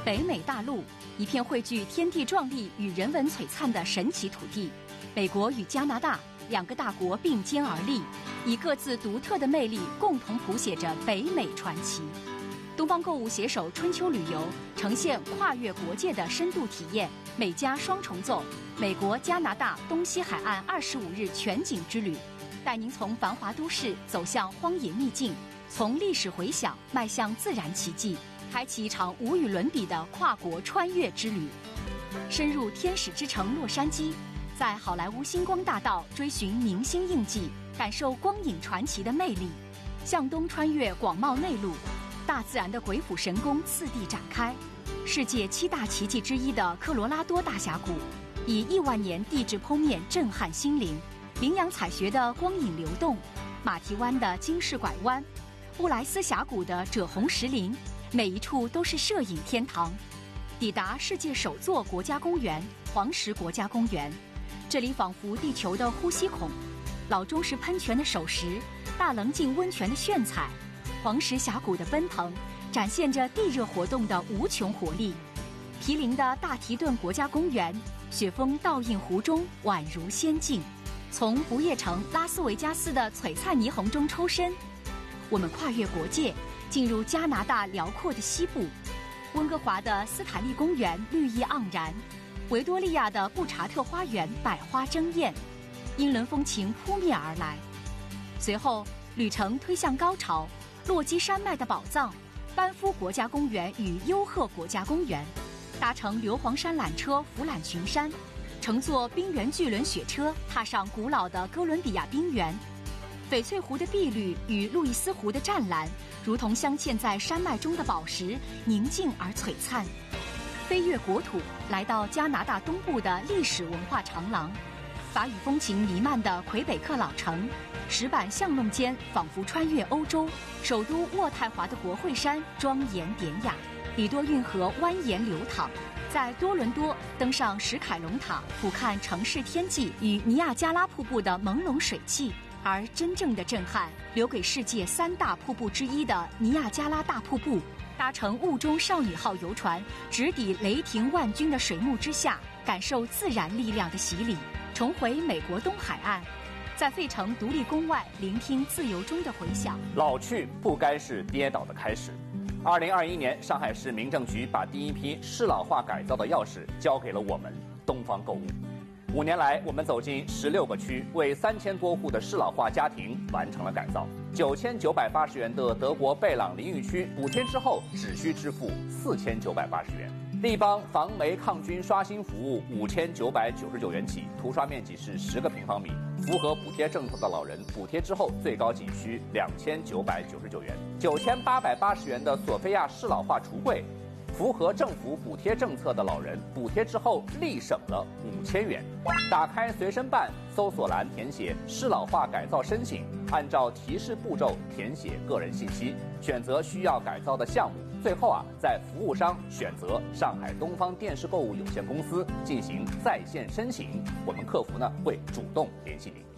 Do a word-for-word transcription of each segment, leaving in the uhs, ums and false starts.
北美大陆，一片汇聚天地壮丽与人文璀璨的神奇土地。美国与加拿大两个大国并肩而立，以各自独特的魅力共同谱写着北美传奇。东方购物携手春秋旅游，呈现跨越国界的深度体验，美加双重奏，美国加拿大东西海岸二十五日全景之旅，带您从繁华都市走向荒野秘境，从历史回响迈向自然奇迹，开启一场无与伦比的跨国穿越之旅。深入天使之城洛杉矶，在好莱坞星光大道追寻明星印记，感受光影传奇的魅力。向东穿越广袤内陆，大自然的鬼斧神工次第展开。世界七大奇迹之一的科罗拉多大峡谷，以亿万年地质剖面震撼心灵。羚羊采穴的光影流动，马蹄湾的惊世拐弯，布莱斯峡谷的赭红石林，每一处都是摄影天堂。抵达世界首座国家公园黄石国家公园，这里仿佛地球的呼吸孔，老钟石喷泉的手石，大棱镜温泉的炫彩，黄石峡谷的奔腾，展现着地热活动的无穷活力。毗邻的大提顿国家公园，雪峰倒映湖中，宛如仙境。从不夜城拉斯维加斯的璀璨霓虹中抽身，我们跨越国界，进入加拿大辽阔的西部。温哥华的斯坦利公园绿意盎然，维多利亚的布查特花园百花争艳，英伦风情扑面而来。随后旅程推向高潮，落基山脉的宝藏，班夫国家公园与优鹤国家公园，搭乘硫磺山缆车俯览群山，乘坐冰原巨轮雪车踏上古老的哥伦比亚冰原。翡翠湖的碧绿与路易斯湖的湛蓝，如同镶嵌在山脉中的宝石，宁静而璀璨。飞越国土，来到加拿大东部的历史文化长廊，法语风情弥漫的魁北克老城，石板巷弄间仿佛穿越欧洲。首都渥太华的国会山庄严典雅，里多运河蜿蜒流淌。在多伦多登上史凯龙塔，俯瞰城市天际与尼亚加拉瀑布的朦胧水汽。而真正的震撼留给世界三大瀑布之一的尼亚加拉大瀑布。搭乘雾中少女号游船，直抵雷霆万钧的水幕之下，感受自然力量的洗礼，重回美国东海岸，在费城独立宫外聆听自由中的回响。 老去不该是跌倒的开始。二零二一年，上海市民政局把第一批适老化改造的钥匙交给了我们东方购物。五年来，我们走进十六个区，为三千多户的适老化家庭完成了改造。九千九百八十元的德国贝朗淋浴区，补贴之后只需支付四千九百八十元。立邦防霉抗菌刷新服务五千九百九十九元起，涂刷面积是十个平方米。符合补贴政策的老人，补贴之后最高仅需两千九百九十九元。九千八百八十元的索菲亚适老化橱柜。符合政府补贴政策的老人，补贴之后立省了五千元。打开随身办，搜索栏填写适老化改造申请，按照提示步骤填写个人信息，选择需要改造的项目。最后啊，在服务商选择上海东方电视购物有限公司进行在线申请，我们客服呢会主动联系您。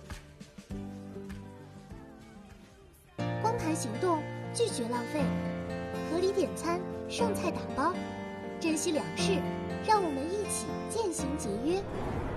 光盘行动，拒绝浪费，合理点餐。剩菜打包，珍惜粮食，让我们一起渐行节约。